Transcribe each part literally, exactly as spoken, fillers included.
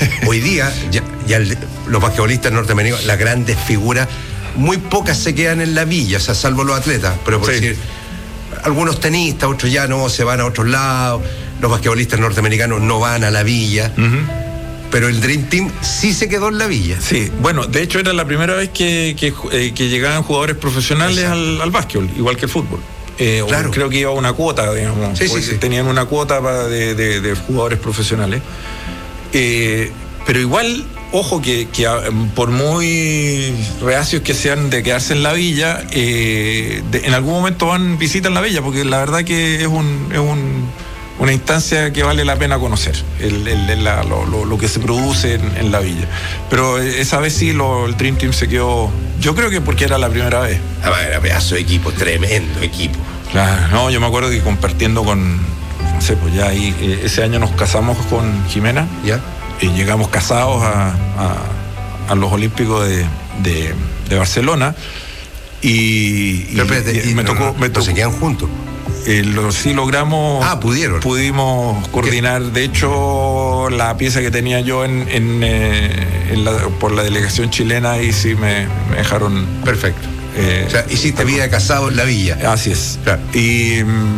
Hoy día, ya, ya el, los basquetbolistas norteamericanos, las grandes figuras, muy pocas se quedan en la villa, o sea, salvo los atletas, pero por sí. decir, algunos tenistas, otros ya no, se van a otros lados, los basquetbolistas norteamericanos no van a la villa. Uh-huh. Pero el Dream Team sí se quedó en la villa. Sí, bueno, de hecho era la primera vez que, que, eh, que llegaban jugadores profesionales al, al básquetbol, igual que el fútbol. Eh, claro. Creo que iba una cuota, digamos. Sí, sí, sí. Tenían una cuota para de, de, de jugadores profesionales. Eh, pero igual, ojo, que, que por muy reacios que sean de quedarse en la villa, eh, de, en algún momento van, visitan la villa, porque la verdad que es un... Es un una instancia que vale la pena conocer, el, el, el, la, lo, lo, lo que se produce en, en la villa. Pero esa vez sí lo, el Dream Team se quedó, yo creo que porque era la primera vez. Ah, era pedazo de equipo, tremendo equipo. Claro, no, yo me acuerdo que compartiendo con, no sé, pues ya ahí, eh, ese año nos casamos con Jimena. ¿Ya? Y llegamos casados a, a, a los Olímpicos de, de, de Barcelona. Y, pero, pero, y, y me tocó, no, me tocó. Se quedan juntos. Eh, lo, sí logramos, ah, pudieron. Pudimos coordinar. ¿Qué? De hecho, la pieza que tenía yo en, en, eh, en la, por la delegación chilena, y sí me, me dejaron. Perfecto. Eh, o sea, hiciste vida de casado en la villa. Así es. Claro. Y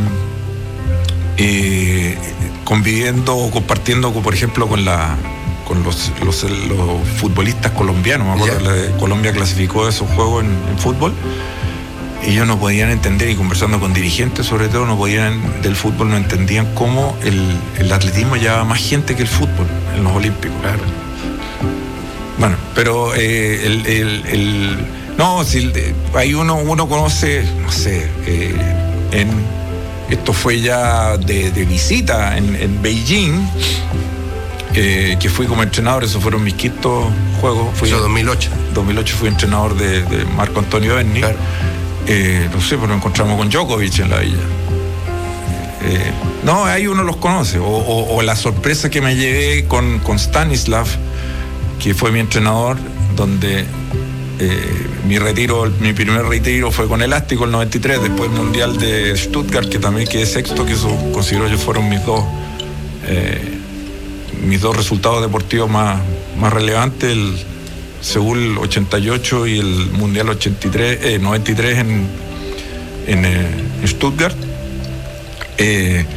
eh, conviviendo, compartiendo, por ejemplo, con la con los, los, los futbolistas colombianos. Me acuerdo que Colombia clasificó esos juegos en, en fútbol. Ellos no podían entender, y conversando con dirigentes sobre todo, no podían, del fútbol no entendían cómo el, el atletismo llevaba más gente que el fútbol en los Olímpicos. Claro. Bueno, pero eh, el, el, el no, si ahí uno, uno conoce, no sé, eh, en esto fue ya de, de visita en, en Beijing, eh, que fui como entrenador, esos fueron mis quintos juegos. Fui Eso dos mil ocho. dos mil ocho fui entrenador de, de Marco Antonio Berni. Claro. Eh, no sé, pero nos encontramos con Djokovic en la villa. Eh, no, ahí uno los conoce. O, o, o la sorpresa que me llevé con, con Stanislav, que fue mi entrenador, donde eh, mi retiro, mi primer retiro fue con elástico el noventa y tres, después el Mundial de Stuttgart, que también quedé sexto, que eso considero yo fueron mis dos eh, mis dos resultados deportivos más, más relevantes, el Seúl ochenta y ocho y el Mundial ochenta y tres, eh, noventa y tres en, en, eh, en Stuttgart. Eh,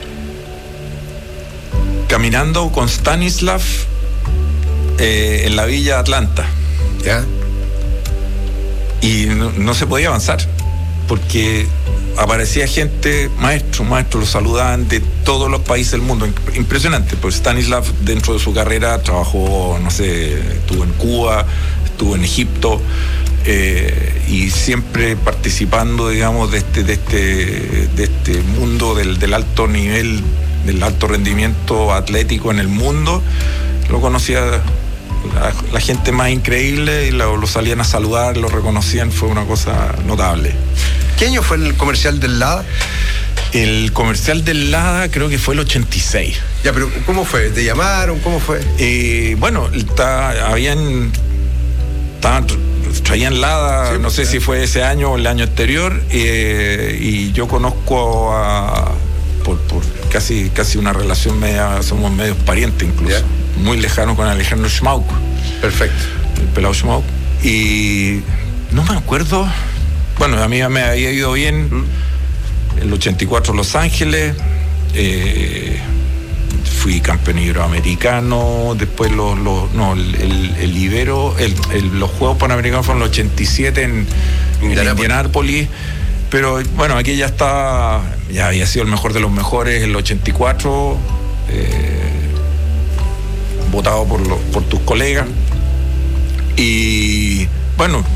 caminando con Stanislav eh, en la Villa Atlanta. ¿Ya? Y no, no se podía avanzar, porque aparecía gente, maestros, maestros, los saludaban de todos los países del mundo. Impresionante, pues Stanislav dentro de su carrera trabajó, no sé, estuvo en Cuba, estuvo en Egipto, eh, y siempre participando, digamos, de este, de este, de este mundo del, del alto nivel, del alto rendimiento atlético en el mundo. Lo conocía la, la gente más increíble y lo, lo salían a saludar, lo reconocían, fue una cosa notable. ¿Qué año fue el comercial del Lada? El comercial del Lada creo que fue el ochenta y seis. Ya, pero ¿cómo fue? ¿Te llamaron? ¿Cómo fue? Eh, bueno, ta, habían ta, traían Lada, sí, no sé si fue ese año o el año anterior, eh, y yo conozco a por, por casi casi una relación media, somos medios parientes incluso, yeah. Muy lejanos con Alejandro Schmauk. Perfecto. El pelado Schmauk. Y no me acuerdo. Bueno, a mí me había ido bien mm. el ochenta y cuatro Los Ángeles, eh, fui campeón iberoamericano, después los, los, no, el, el, el Ibero, el, el, los Juegos Panamericanos fueron el ochenta y siete en, en Indianápolis, pero bueno, aquí ya está, ya había sido el mejor de los mejores, el ochenta y cuatro, eh, votado por, los, por tus colegas, y bueno,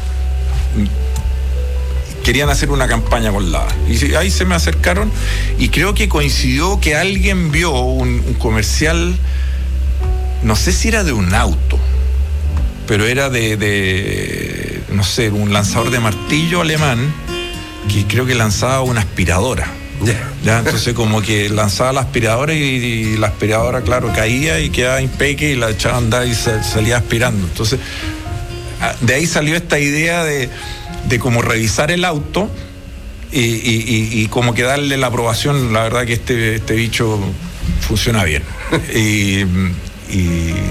querían hacer una campaña con Lada. Y ahí se me acercaron y creo que coincidió que alguien vio un, un comercial, no sé si era de un auto, pero era de, de, no sé, un lanzador de martillo alemán que creo que lanzaba una aspiradora. Yeah. ¿Ya? Entonces como que lanzaba la aspiradora y, y la aspiradora, claro, caía y quedaba impeque y la echaba a andar y se, salía aspirando. Entonces, de ahí salió esta idea de de como revisar el auto y, y, y, y como que darle la aprobación. La verdad que este, este bicho funciona bien. y, y